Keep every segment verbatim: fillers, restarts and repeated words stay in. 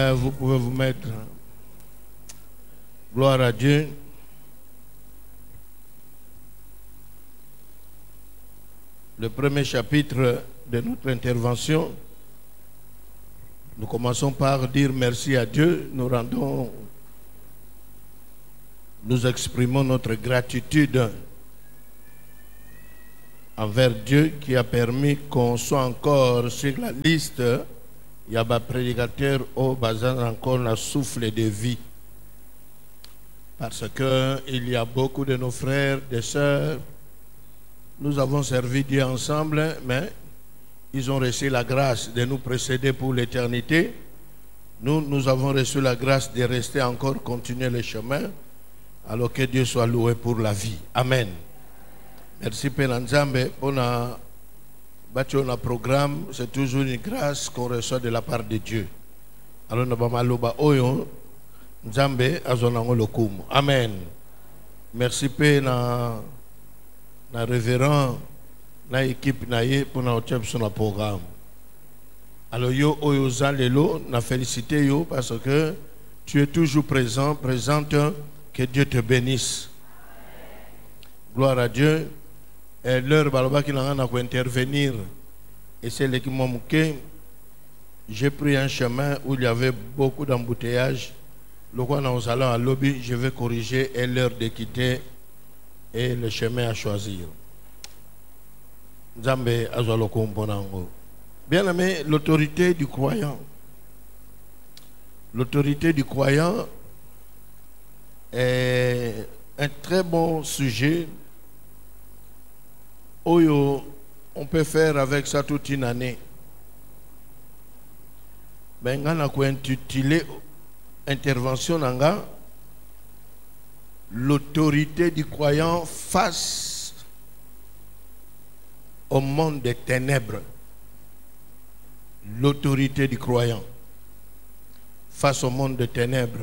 Euh, vous pouvez vous mettre. Gloire à Dieu. Le premier chapitre de notre intervention, nous commençons par dire merci à Dieu. Nous rendons, nous exprimons notre gratitude envers Dieu qui a permis qu'on soit encore sur la liste. Il y a un prédicateur au bazar encore le souffle de vie. Parce qu'il y a beaucoup de nos frères, des sœurs, nous avons servi Dieu ensemble, mais ils ont reçu la grâce de nous précéder pour l'éternité. Nous, nous avons reçu la grâce de rester encore, continuer le chemin, alors que Dieu soit loué pour la vie. Amen. Merci Père Nzambe pour le programme. C'est toujours une grâce qu'on reçoit de la part de Dieu. Alors nous avons Nzambe azonango lokumu. Amen. Merci Père na na révérend na équipe na ye pour na otep sur le programme. Alors yo oyo zalelo na félicité yo parce que tu es toujours présent, présente. Que Dieu te bénisse. Gloire à Dieu. Et l'heure baloba qui n'a pas intervenir et c'est l'équipe que j'ai pris un chemin où il y avait beaucoup d'embouteillages. Le quoi nous allons à lobby, je vais corriger et l'heure de quitter et le chemin à choisir. Nzambe azwaloko mponango. Bien aimé, l'autorité du croyant. L'autorité du croyant est un très bon sujet. Oyo, on peut faire avec ça toute une année. Ben, on a intitulé intervention nanga l'autorité du croyant face au monde des ténèbres. L'autorité du croyant face au monde des ténèbres.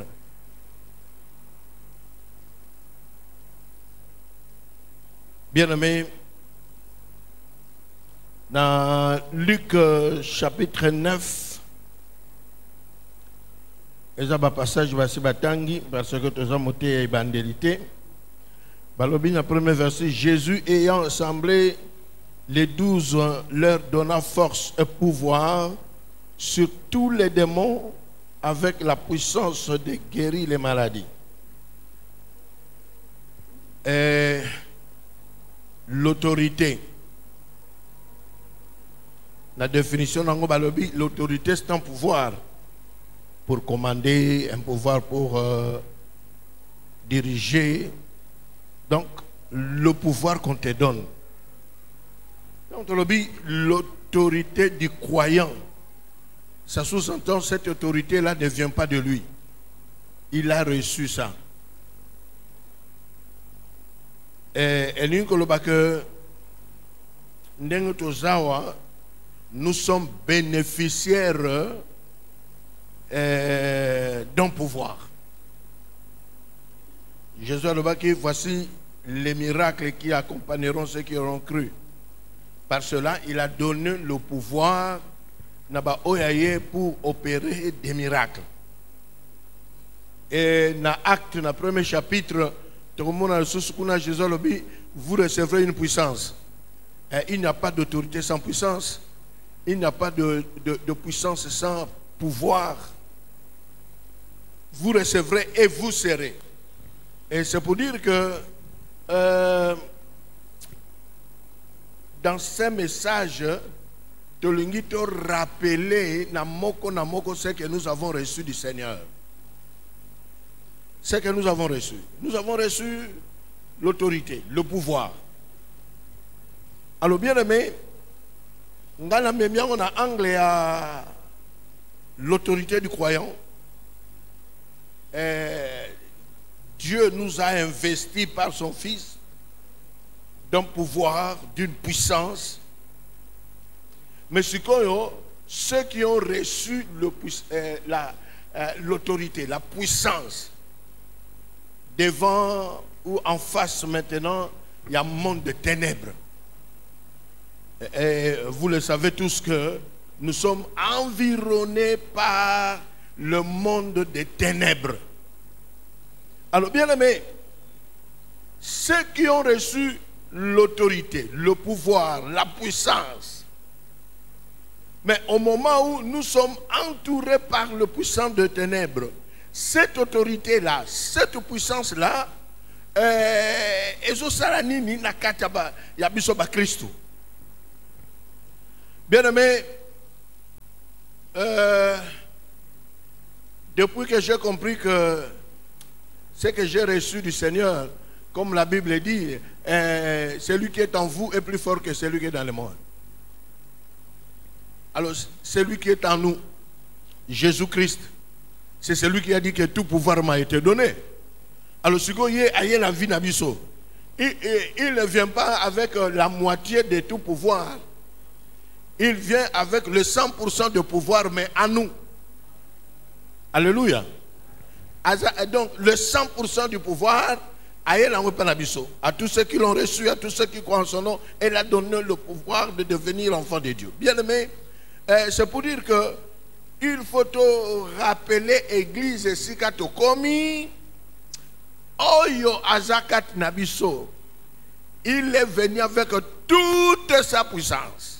Bien-aimés, dans Luc euh, chapitre neuf, il y a un passage parce que tu as monté et bandélité. Dans le premier verset, Jésus ayant assemblé les douze, leur donna force et pouvoir sur tous les démons avec la puissance de guérir les maladies. Et l'autorité. La définition de l'autorité, c'est un pouvoir pour commander, un pouvoir pour euh, diriger. Donc, le pouvoir qu'on te donne. Donc, l'autorité du croyant, ça sous-entend cette autorité-là ne vient pas de lui. Il a reçu ça. Et nous sommes bénéficiaires euh, d'un pouvoir. Jésus a dit, voici les miracles qui accompagneront ceux qui auront cru. Par cela, il a donné le pouvoir pour opérer des miracles. Et dans l'acte, dans le premier chapitre, Jésus a dit, vous recevrez une puissance. Et il n'y a pas d'autorité sans puissance. Il n'y a pas de, de, de puissance sans pouvoir. Vous recevrez et vous serez. Et c'est pour dire que euh, dans ces messages, Tolingito rappeler namoko namoko ce que nous avons reçu du Seigneur. Ce que nous avons reçu. Nous avons reçu l'autorité, le pouvoir. Alors bien aimé, on a anglais à l'autorité du croyant. Et Dieu nous a investis par son Fils d'un pouvoir, d'une puissance. Mais ceux qui ont reçu le, euh, la, euh, l'autorité, la puissance, devant ou en face maintenant, il y a un monde de ténèbres. Et vous le savez tous que nous sommes environnés par le monde des ténèbres. Alors, bien aimé, ceux qui ont reçu l'autorité, le pouvoir, la puissance, mais au moment où nous sommes entourés par le puissant de ténèbres, cette autorité-là, cette puissance-là, bien aimé, euh, depuis que j'ai compris que ce que j'ai reçu du Seigneur, comme la Bible dit, euh, celui qui est en vous est plus fort que celui qui est dans le monde. Alors, celui qui est en nous, Jésus-Christ, c'est celui qui a dit que tout pouvoir m'a été donné. Alors, ce qu'il y a la vie n'abisso, il ne vient pas avec la moitié de tout pouvoir. Il vient avec le cent pour cent de pouvoir, mais à nous. Alléluia. Donc, le cent pour cent du pouvoir, à tous ceux qui l'ont reçu, à tous ceux qui croient en son nom, elle a donné le pouvoir de devenir enfant de Dieu. Bien aimé, euh, c'est pour dire que il faut te rappeler l'église Sikato Komi, Oyo Azakat Nabiso. Il est venu avec toute sa puissance.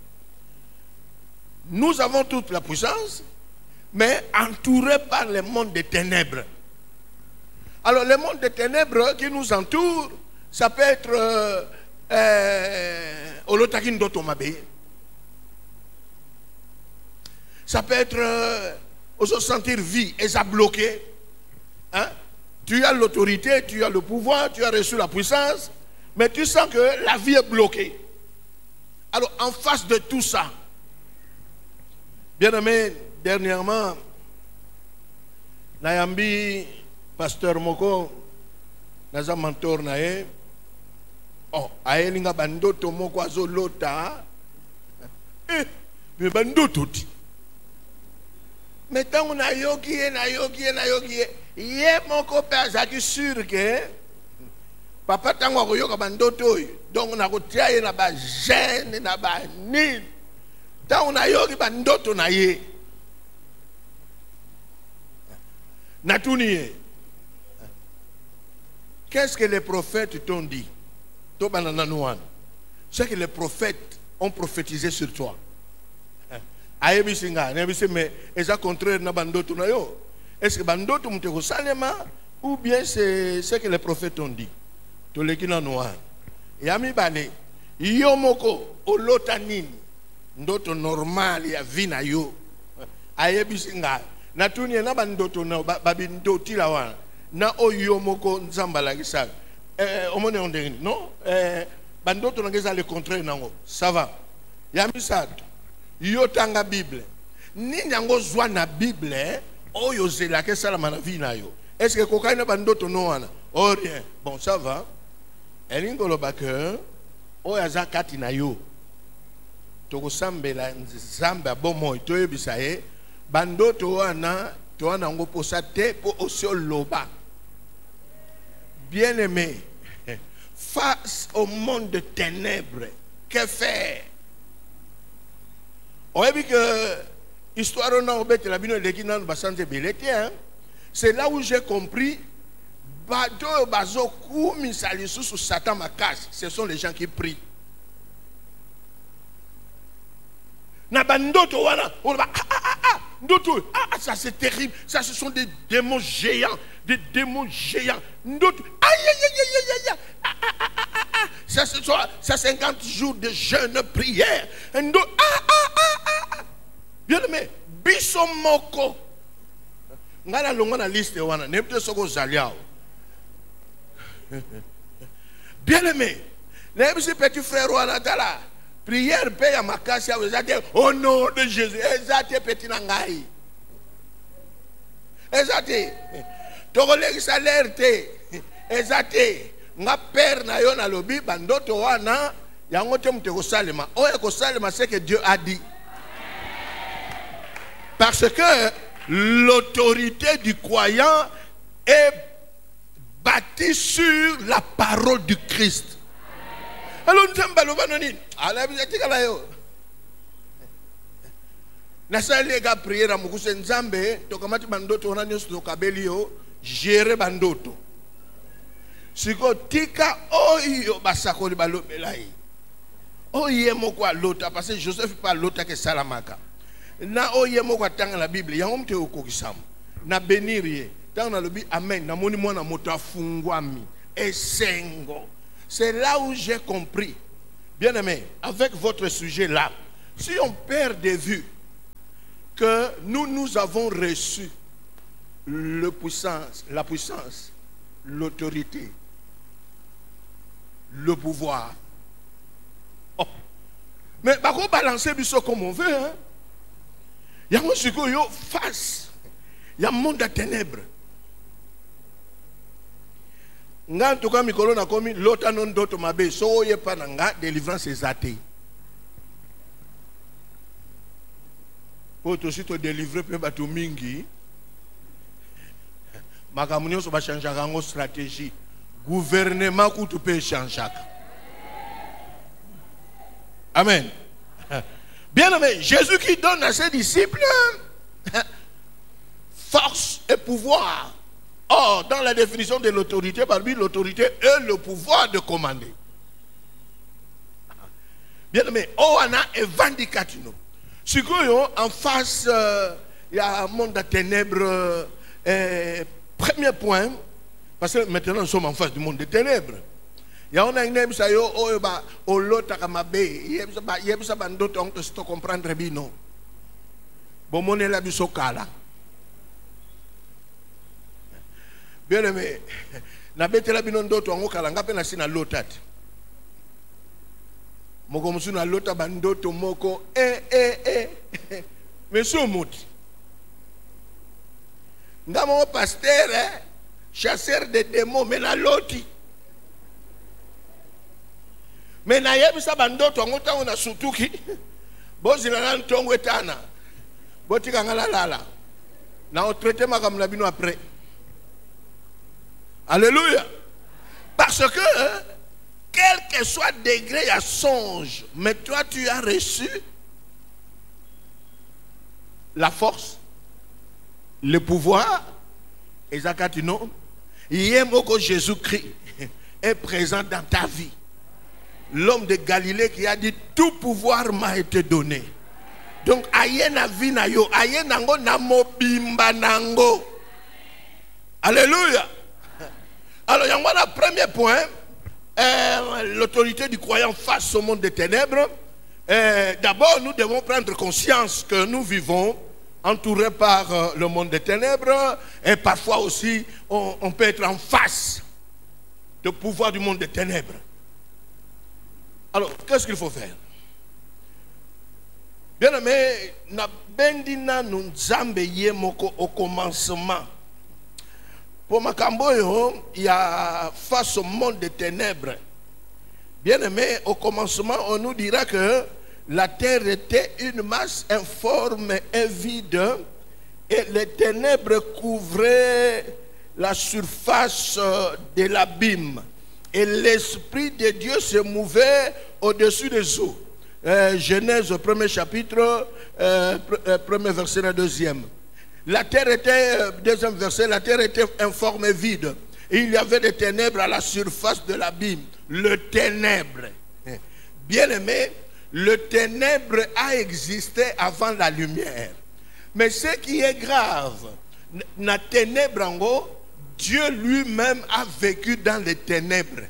Nous avons toute la puissance, mais entourés par le monde des ténèbres. Alors, le monde des ténèbres qui nous entoure, ça peut être euh, euh, Olotakin Dotomabe. Ça peut être euh, se sentir vie et ça bloqué. Hein? Tu as l'autorité, tu as le pouvoir, tu as reçu la puissance, mais tu sens que la vie est bloquée. Alors, en face de tout ça, bien aimé, dernièrement, Nayambi, Pasteur Moko, Naza mentor nae, oh, ayelinga bandoto moko azolota, eh, mais bandoto ti. Mais tant on a yoki, na yoki, na yoki, yé moko père zaki sûr que papa tango ko yoka bandoto, donc on a kotia na ba gêne na ba ni, tant on a yoki bandoto na ye, natuniye. Qu'est-ce que les prophètes t'ont dit? Ce que les prophètes ont prophétisé sur toi. Mais est-ce contraire na bandoto na yo? Est-ce que bandoto muteko salema ou bien c'est ce que les prophètes ont dit? To lekina noir. Yami bale yo moko olotanini ndoto normal ya vina yo. Ayebisinga natuni na bandoto na babindoti la wana. Na oyo moko nzamba la gisa eh omone ondeni non eh bandoto ngeza le contraire nango ça va yami sato yo tanga bible ni nyango zwa na bible oyo zela ke sala na vie na yo est-ce que kokaina bandoto no wana oh rien bon ça va elingo lo baker oyo azakati na yo toko sambela nzamba bomo to yebisa ye bandoto wana to wana ngo posa te po osio loba. Bien-aimé, face au monde de ténèbres, que faire? On a vu que l'histoire c'est là où j'ai compris Satan ma casse. Ce sont les gens qui prient. Ça c'est terrible. Ça ce sont des démons géants. Des démons géants. Ça ce sont ça cinquante jours de jeûne prière. Bien aimé, bisomoko. Ngala longa na liste wana, nepte soko zaliao. Bien aimé, les petits frères wana tala. Prière paye à ma casse au nom de Jésus. Ezate petit nangai. Ezate. Togolegi salaire te. Ezate. Nga père na yo na lobi bandoto wana yango te muteko salema. Oya ko salema c'est que Dieu a dit. Parce que l'autorité du croyant est bâtie sur la parole du Christ. Alors nous sommes balobanoni. Alors vous êtes là yo. nasali ga prière mukuse nzambe tokamati bandoto wana nyonso tokabeli yo gérer bandoto siko tika oyo basakoli balobela ye oye moko alota parce que Joseph pa lota ke salamaka na oye moko atanga la Bible yango mte okokisama na bénir tant na lobi amen na moni mwana moto afungwami esengo. C'est là où j'ai compris, bien aimé, avec votre sujet là, si on perd de vue que nous nous avons reçu le puissance, la puissance, l'autorité, le pouvoir. Oh. Mais par contre, balancer biso comme on veut, hein. Il y a un monsieur qui face, il y a un monde de ténèbres. Nga tuka mikolo na komi lota non doto mabe so ye pa nga délivrance ezate. Poto si to délivrer pe bato mingi. Makamunyo so ba changer ngo stratégie. Gouvernement ku tu pe changer. Amen. Bien aimé, Jésus qui donne à ses disciples force et pouvoir. Or, dans la définition de l'autorité, parmi l'autorité est le pouvoir de commander. Bien aimé, oh, on a un vindicatif. Si en face, il y a un monde de ténèbres. Euh, premier point, parce que maintenant nous sommes en face du monde des ténèbres. Il y a un name ça yo oh ba olota kamabe yebisa ba yebisa bandoto on te comprendre bino. Bon mon la bisokala. Bien aimé, na betela bino ndoto ngo kala ngape na sina lotati. Moko musu na lota bandoto moko eh eh eh. Monsieur Mouti. Ngamo pasteur eh, chasseur de démons mais na loti. Mais na yebisa bandoto ngo tango na sutuki. Bozila na ntongo etana. Botika ngala lala. Na on traiter makam bino après. Alléluia. Parce que, quel que soit le degré, il y a songe. Mais toi, tu as reçu la force, le pouvoir. Et Zakatino, Yemoko Jésus-Christ est présent dans ta vie. L'homme de Galilée qui a dit tout pouvoir m'a été donné. Donc, aye na vi na yo, aye nango na mobimba nango. Alléluia. Alors, il y a un premier point, euh, l'autorité du croyant face au monde des ténèbres. Euh, D'abord, nous devons prendre conscience que nous vivons entourés par euh, le monde des ténèbres et parfois aussi, on, on peut être en face du pouvoir du monde des ténèbres. Alors, qu'est-ce qu'il faut faire? Bien aimé, na bendina nunzambe yemoko au commencement. Pour Makamboyo, il y a face au monde des ténèbres. Bien aimé, au commencement, on nous dira que la terre était une masse informe et vide et les ténèbres couvraient la surface de l'abîme. Et l'Esprit de Dieu se mouvait au-dessus des eaux. Euh, Genèse, premier chapitre, euh, premier verset, le deuxième. La terre était, deuxième verset, la terre était informe et vide. Et il y avait des ténèbres à la surface de l'abîme. Le ténèbre. Bien aimé, le ténèbre a existé avant la lumière. Mais ce qui est grave, la ténèbre en haut, Dieu lui-même a vécu dans les ténèbres.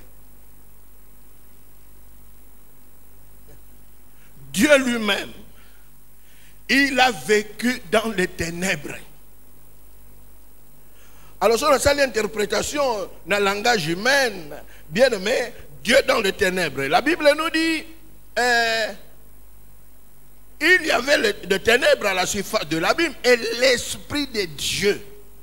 Dieu lui-même, il a vécu dans les ténèbres. Alors, sur la salle d'interprétation, dans le langage humain, bien aimé, Dieu dans les ténèbres. La Bible nous dit, euh, il y avait des ténèbres à la surface de l'abîme et l'Esprit de Dieu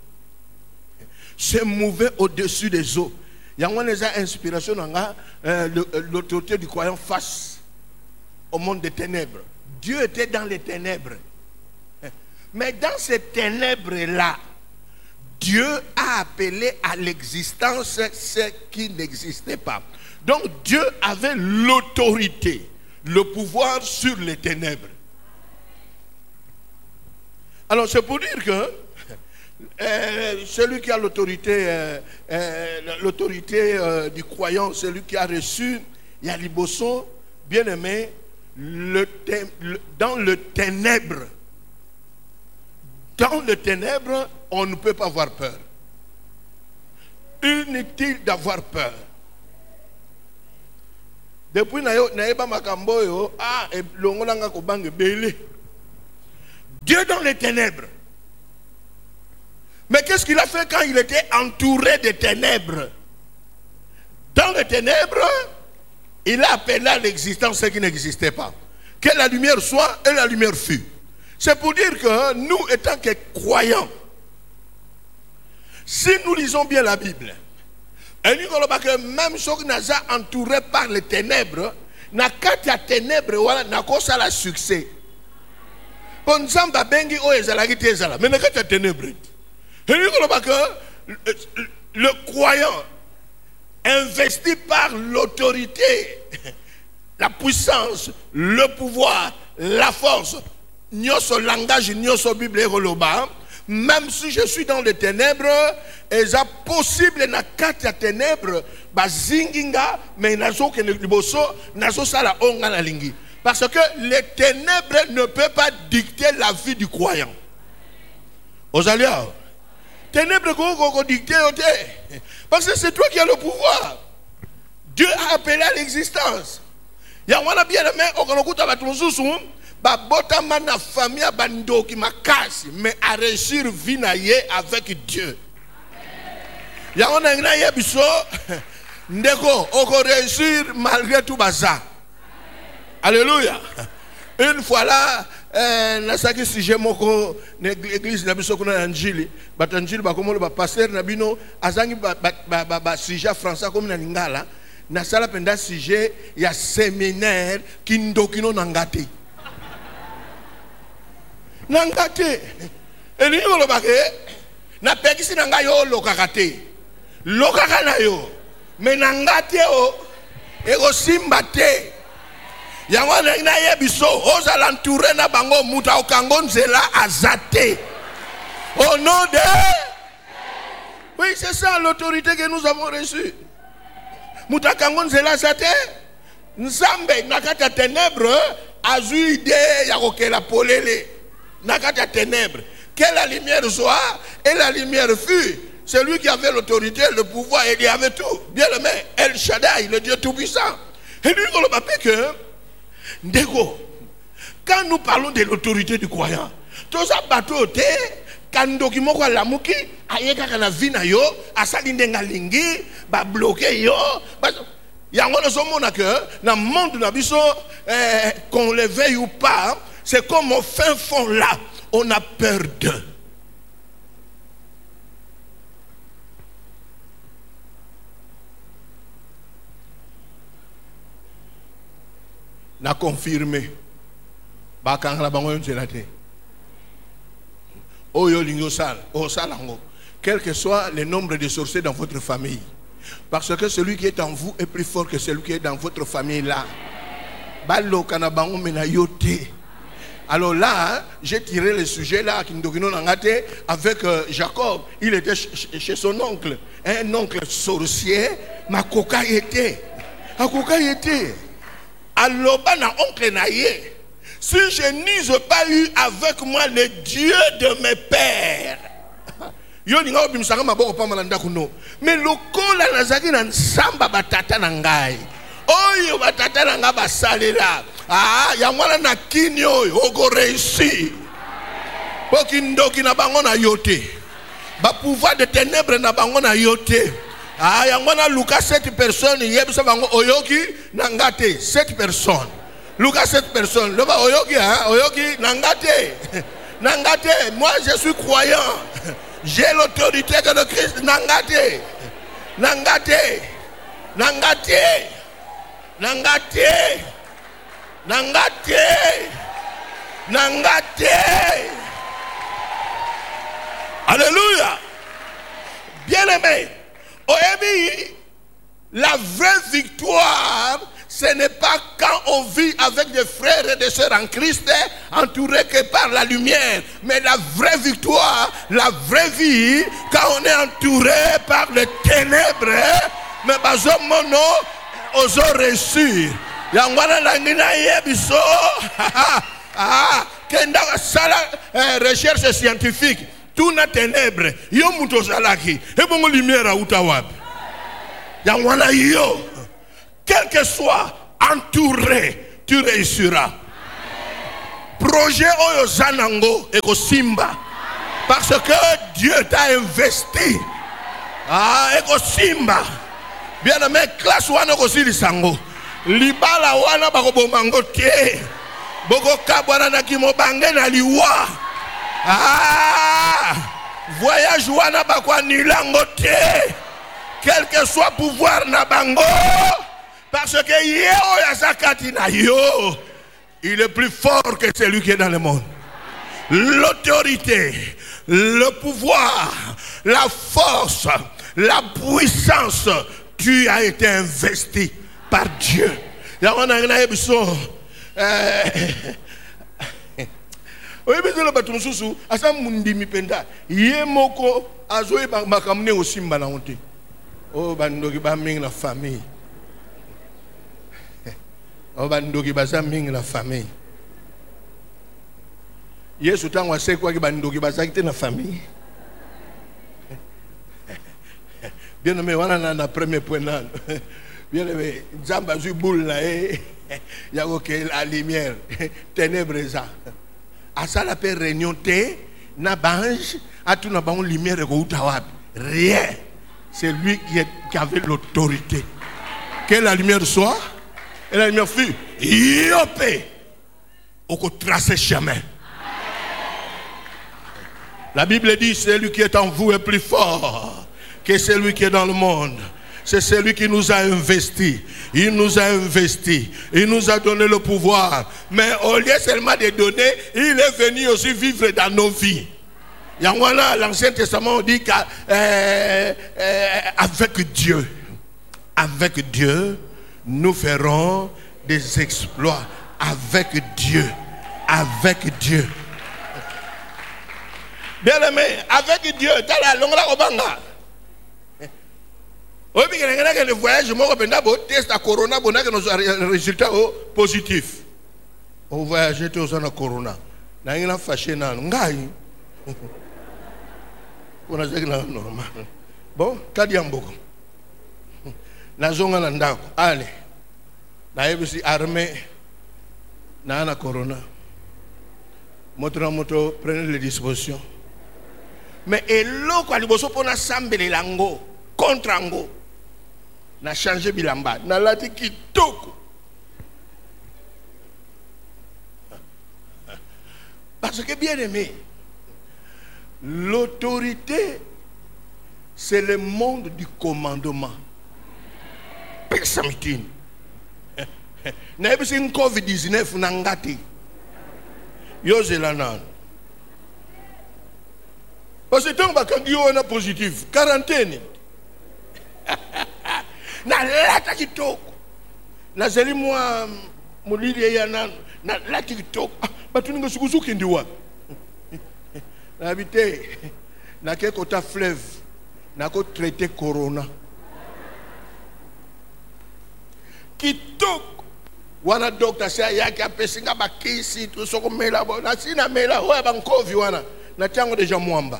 se mouvait au-dessus des eaux. Il y a une inspiration dans l'autorité du croyant face au monde des ténèbres. Dieu était dans les ténèbres. Mais dans ces ténèbres-là, Dieu a appelé à l'existence ce qui n'existait pas. Donc Dieu avait l'autorité, le pouvoir sur les ténèbres. Alors c'est pour dire que euh, celui qui a l'autorité, euh, euh, l'autorité euh, du croyant, celui qui a reçu Yaliboso, bien aimé, le, le, dans le ténèbre, dans le ténèbre, on ne peut pas avoir peur. Inutile d'avoir peur. Depuis naïba makamboyo, ah, et l'ongolanga kobange belé. Dieu dans les ténèbres. Mais qu'est-ce qu'il a fait quand il était entouré de ténèbres? Dans les ténèbres, il a appelé à l'existence ce qui n'existait pas. Que la lumière soit, et la lumière fut. C'est pour dire que nous, étant que croyants, si nous lisons bien la Bible, et nous voyons que même ceux qui sont entourés par les ténèbres, na kati ya ténèbres, voilà, na kosa la succès. Bon, Nzamba bengi o ezalaki te ezala, mais na kati ya ténèbres. Et nous voyons que le croyant, investi par l'autorité, la puissance, le pouvoir, la force, nyoso langage, nyoso Bible Roloba, même si je suis dans les ténèbres, et c'est possible na kati ya ténèbres, ba zinginga, mais nazo ke liboso, nazo sala onga na lingi. Parce que les ténèbres ne peuvent pas dicter la vie du croyant. Osalia, ténèbres ko dicter ote. Parce que c'est toi qui as le pouvoir. Dieu a appelé à l'existence. Ya wana bien aimé, okonokuta batunzusu. Ba botama na famille bandoki makasi, mais à réussir vie na ye avec Dieu. Ya on a ngna ye biso ndeko oko réussir malgré tout baza. Alléluia. Une fois là euh na saki sujet moko l'église na biso kuna njili, batanjili ba komo ba pasteur na bino azangi ba ba ba, ba sujet français comme na lingala, na sala penda sujet ya séminaire kindokino nangate. Nangate eli ngolo bake na pekisi nanga yo lokakate lokaka na yo me nangate o ego simbate yango na yebiso oza l'entouré na bango muta okango nzela azate au nom de oui, c'est ça l'autorité que nous avons reçue. Muta kango nzela azate nzambe nakata ténèbres azu idée ya kokela polele. Nakata ténèbres, que la lumière soit et la lumière fut. Celui qui avait l'autorité, le pouvoir, et il avait tout. Bien aimé, El Shaddai, le Dieu tout-puissant. Et lui, on le dit que, Ndego, quand nous parlons de l'autorité du croyant, tout ça bateau te, quand nous avons la mouki, ayeka kana vina yo, asalinde ngalingi, ba bloqué yo, il y a un monde que, dans le monde qu'on le veuille ou pas, c'est comme au fin fond là, on a peur d'eux. Na confirmé. Bakang la bango yonzelate. Oyo lingo sal, o salango. Quel que soit le nombre de sorciers dans votre famille. Parce que celui qui est en vous est plus fort que celui qui est dans votre famille là. Balo kanabango menayote. Alors là, j'ai tiré le sujet là avec euh, Jacob. Il était ch chez son oncle. Un oncle sorcier. Ma coca était. Ma coca était. Alors, na oncle naïe. Si je n'use pas eu avec moi le Dieu de mes pères. Mais le col à Nazaki n'a samba batata nangai. Oh, batata nanga basalela. Ah, yamwana na kinyo oko réussi. Pokindoki na bango na yote. Ba pouvoir de ténèbres na bango na yote. Ah, yamwana Lucas sept personnes yebisa bango oyoki nangate sept personnes. Lucas sept personnes. Le ba oyoki hein, oyoki nangate. Nangate, moi je suis croyant. J'ai l'autorité de le Christ nangate. Nangate. Nangate. Nangate. Nangate. Nangate. Alléluia. Bien aimé. Oebi, la vraie victoire, ce n'est pas quand on vit avec des frères et des sœurs en Christ, entourés que par la lumière. Mais la vraie victoire, la vraie vie, quand on est entouré par les ténèbres, mais bazo mono, oso réussir. Yangwana langina yebiso, ah, kenda sala recherche scientifique, tout na ténèbres, yo muto salaki, et bon lumière à utawabi. Yangwana yo. Quel que soit entouré, tu réussiras. Projet Oyo Zanango et Simba. Parce que Dieu t'a investi. Ah, et Simba. Bien aimé, classe wana aussi li sango. Libala wana bako mango tie. Boko kabwana na kimo bange na liwa. Ah, voyage wana bako nilango tie. Quel que soit pouvoir na bango. Parce que yo, il est plus fort que celui qui est dans le monde. L'autorité, le pouvoir, la force, la puissance, tu as été investi par Dieu. Il y a un épisode. Oui, mais le bateau sous asa mundi mipenda. Yemoko azoe makamne aussi mbalante. Oh bandoki ba ming la famille. Oh bandoki baza ming la famille. Yesu tango ase kwa ki bandoki baza kite na famille. Bien aimé, wana na premier point là. Bien aimé, Zamba zu boule là eh. Yako ke la lumière, ténèbres ça. À ça la paix réunion té na bange, à tout na bange lumière ko utawapi. Rien. C'est lui qui, est, qui avait l'autorité. Que la lumière soit, et la lumière fut, yopé, au qu'on trace chemin. La Bible dit, celui qui est en vous est plus fort que celui qui est dans le monde. C'est celui qui nous a investis. Il nous a investis. Il nous a donné le pouvoir. Mais au lieu seulement de donner, il est venu aussi vivre dans nos vies. L'Ancien Testament dit qu'avec euh, euh, Dieu, avec Dieu, nous ferons des exploits. Avec Dieu, avec Dieu. Bien aimé, avec Dieu, t'as la longue la obanga. Oui, mais il y a des voyages, moi, je test à Corona, on a un résultat positif. On voyage tous en Corona. On a un fâché dans le on a dit que c'est normal. Bon, qu'est-ce qu'il y a beaucoup? Na zonga na ndako. Allez. Na yebisi armée. Na na corona. Moto na moto, prenez les dispositions. Mais elo kwa liboso pona sambele lango contre ango. Na changer bilamba. Na lati kitoko. Parce que bien aimé, l'autorité, c'est le monde du commandement. Personne. N'a pas une covid dix-neuf nangati. Yo zelanan. Parce que tant que yo on a positif, quarantaine. Na lata kitoko. Na zeli moi mulili yana na lata kitoko. Batu ningo sukuzuki ndiwa. Na habité na ke kota fleuve na ko traiter corona. Kitoko wana docteur sa yaki apesinga bakisi to soko mela bo na sina mela ho ba nkovi wana na tango deja mwamba.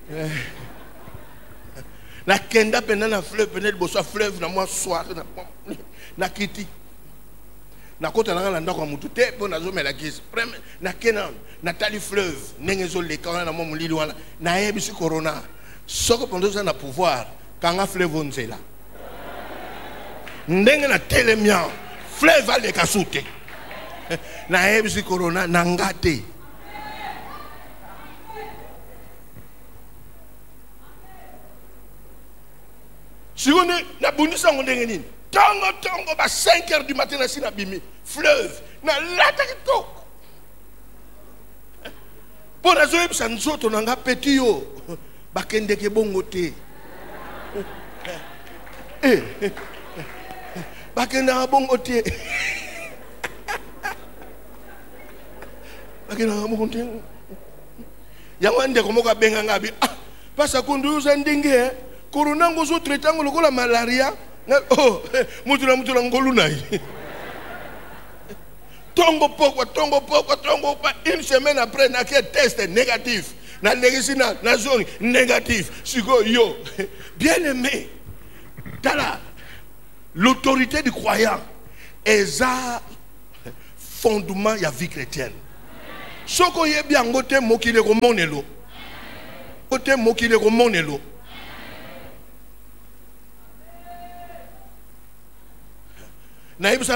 Na kenda pena na fleuve pena bo so fleuve na moi soir na na kiti. Na kota na ngala ndako mutu te po na zo mela kisi. Na kena na tali fleuve ndenge zo leka wana na mo mulili wana na yebisi corona. Soko pondo za na pouvoir kanga fleuve nzela. Ndenge na telemia fleuve ale kasute na yebisi corona na ngate. Si on est na bonisa ndenge nini tongo tongo ba cinq heures du matin na sina bimi fleuve na lata kitoko pona zo yebisa nzoto na nga petit yo bakende ke bongo te eh bakena bongo tie bakena bongo tie yawande komoka benga ngabi ah pasa kundu uzandinge corona ngozo tretango lokola malaria oh mutula mutula ngolunai tongo pokwa tongo pokwa tongo pa une semaine après na que test négatif na négatif na zone négatif siko yo bien aimé tala l'autorité du croyant est un fondement de la vie chrétienne. Soko yebi angote mokile ko monelo. Kote mokile ko monelo. Na